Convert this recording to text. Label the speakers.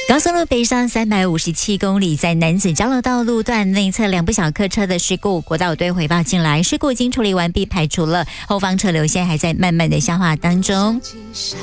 Speaker 1: 高速路北上357公里，在南子交流道路段内侧两部小客车的事故，国道队回报进来，事故已经处理完毕，排除了，后方车流现在还在慢慢的消化当中。